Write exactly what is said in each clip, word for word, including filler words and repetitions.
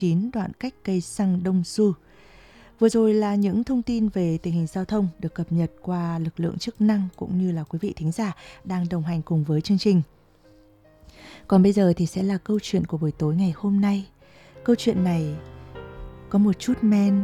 chín đoạn cách cây xăng Đông Du. Vừa rồi là những thông tin về tình hình giao thông được cập nhật qua lực lượng chức năng cũng như là quý vị thính giả đang đồng hành cùng với chương trình. Còn bây giờ thì sẽ là câu chuyện của buổi tối ngày hôm nay. Câu chuyện này có một chút men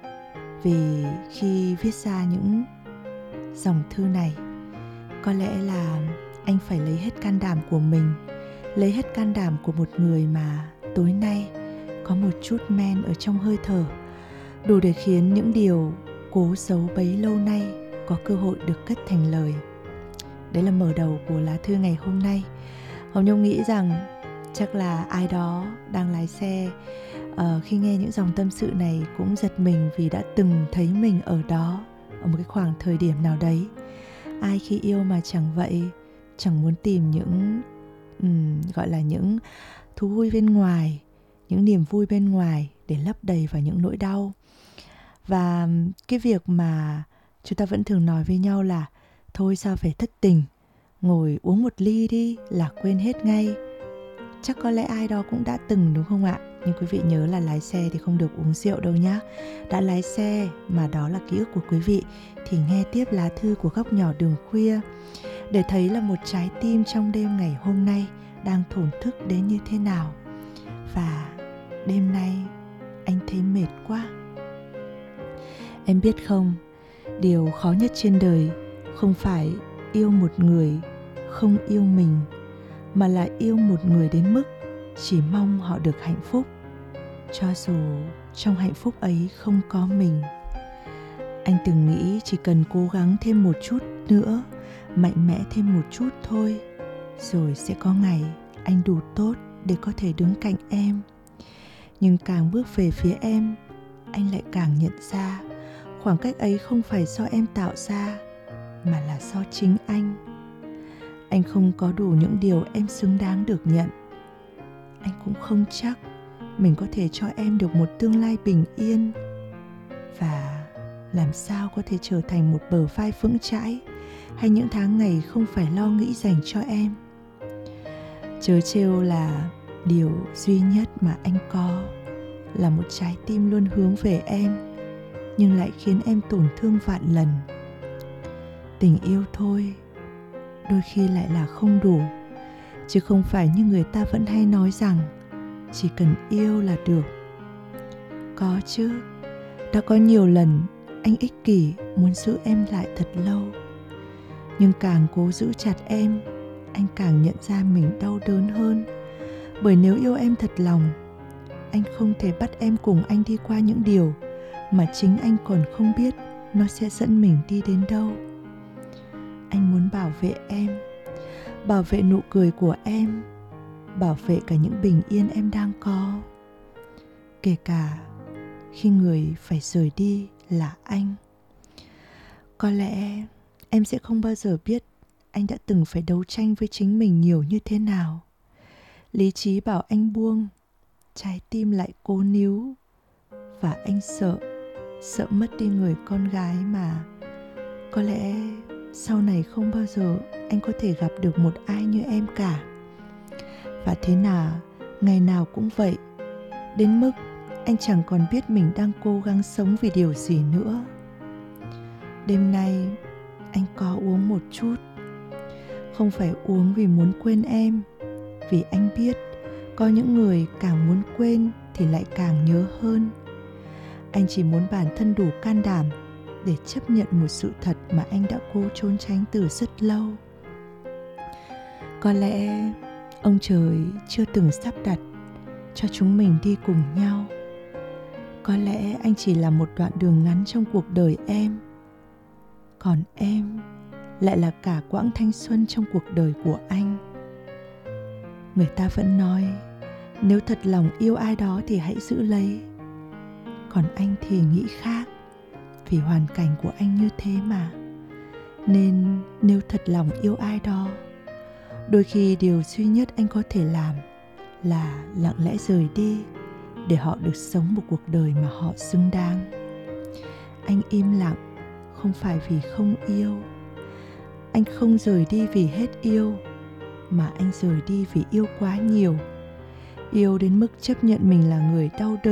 vì khi viết ra những dòng thư này, có lẽ là anh phải lấy hết can đảm của mình, lấy hết can đảm của một người mà tối nay có một chút men ở trong hơi thở, đủ để khiến những điều cố giấu bấy lâu nay có cơ hội được cất thành lời. Đấy là mở đầu của lá thư ngày hôm nay. Hồng Nhung nghĩ rằng chắc là ai đó đang lái xe uh, khi nghe những dòng tâm sự này cũng giật mình vì đã từng thấy mình ở đó, ở một cái khoảng thời điểm nào đấy. Ai khi yêu mà chẳng vậy, chẳng muốn tìm những um, gọi là những thú vui bên ngoài, những niềm vui bên ngoài để lấp đầy vào những nỗi đau. Và cái việc mà chúng ta vẫn thường nói với nhau là thôi sao phải thất tình, ngồi uống một ly đi là quên hết ngay. Chắc có lẽ ai đó cũng đã từng, đúng không ạ? Nhưng quý vị nhớ là lái xe thì không được uống rượu đâu nhá. Đã lái xe mà đó là ký ức của quý vị thì nghe tiếp lá thư của Góc Nhỏ Đường Khuya để thấy là một trái tim trong đêm ngày hôm nay đang thổn thức đến như thế nào. Và đêm nay anh thấy mệt quá. Em biết không, điều khó nhất trên đời không phải yêu một người không yêu mình, mà là yêu một người đến mức chỉ mong họ được hạnh phúc, cho dù trong hạnh phúc ấy không có mình. Anh từng nghĩ chỉ cần cố gắng thêm một chút nữa, mạnh mẽ thêm một chút thôi, rồi sẽ có ngày anh đủ tốt để có thể đứng cạnh em. Nhưng càng bước về phía em, anh lại càng nhận ra khoảng cách ấy không phải do em tạo ra, mà là do chính anh. Anh không có đủ những điều em xứng đáng được nhận. Anh cũng không chắc mình có thể cho em được một tương lai bình yên, và làm sao có thể trở thành một bờ vai vững chãi, hay những tháng ngày không phải lo nghĩ dành cho em. Chớ trêu là điều duy nhất mà anh có là một trái tim luôn hướng về em, nhưng lại khiến em tổn thương vạn lần. Tình yêu thôi, đôi khi lại là không đủ, chứ không phải như người ta vẫn hay nói rằng chỉ cần yêu là được. Có chứ, đã có nhiều lần anh ích kỷ muốn giữ em lại thật lâu, nhưng càng cố giữ chặt em, anh càng nhận ra mình đau đớn hơn. Bởi nếu yêu em thật lòng, anh không thể bắt em cùng anh đi qua những điều mà chính anh còn không biết nó sẽ dẫn mình đi đến đâu. Anh muốn bảo vệ em, bảo vệ nụ cười của em, bảo vệ cả những bình yên em đang có, kể cả khi người phải rời đi là anh. Có lẽ em sẽ không bao giờ biết anh đã từng phải đấu tranh với chính mình nhiều như thế nào. Lý trí bảo anh buông, trái tim lại cố níu, và anh sợ, sợ mất đi người con gái mà có lẽ sau này không bao giờ anh có thể gặp được một ai như em cả. Và thế nào, ngày nào cũng vậy, đến mức anh chẳng còn biết mình đang cố gắng sống vì điều gì nữa. Đêm nay anh có uống một chút, không phải uống vì muốn quên em, vì anh biết có những người càng muốn quên thì lại càng nhớ hơn. Anh chỉ muốn bản thân đủ can đảm để chấp nhận một sự thật mà anh đã cố trốn tránh từ rất lâu. Có lẽ ông trời chưa từng sắp đặt cho chúng mình đi cùng nhau. Có lẽ anh chỉ là một đoạn đường ngắn trong cuộc đời em, còn em lại là cả quãng thanh xuân trong cuộc đời của anh. Người ta vẫn nói nếu thật lòng yêu ai đó thì hãy giữ lấy, còn anh thì nghĩ khác, vì hoàn cảnh của anh như thế mà. Nên nếu thật lòng yêu ai đó, đôi khi điều duy nhất anh có thể làm là lặng lẽ rời đi, để họ được sống một cuộc đời mà họ xứng đáng. Anh im lặng không phải vì không yêu. Anh không rời đi vì hết yêu, mà anh rời đi vì yêu quá nhiều. Yêu đến mức chấp nhận mình là người đau đớn